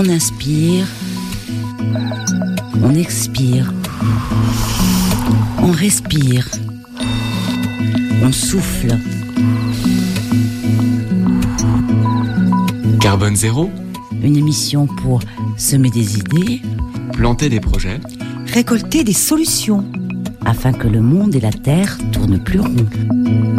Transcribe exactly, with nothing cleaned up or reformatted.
On inspire, on expire, on respire, on souffle. Carbone zéro, une émission pour semer des idées, planter des projets, récolter des solutions, afin que le monde et la terre tournent plus rond.